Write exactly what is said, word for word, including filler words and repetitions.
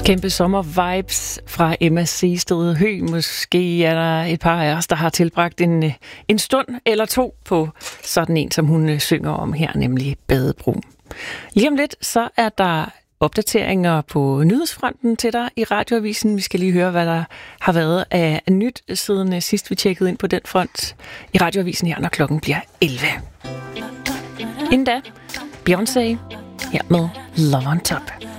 Kæmpe sommervibes fra Emma Seested Høgh. Måske er der et par af os, der har tilbragt en, en stund eller to på sådan en, som hun synger om her, nemlig Badebro. Lige om lidt, så er der opdateringer på nyhedsfronten til dig i Radioavisen. Vi skal lige høre, hvad der har været af nyt, siden sidst vi tjekkede ind på den front i Radioavisen her, når klokken bliver elleve. Inden da, Beyoncé her med Love on Top.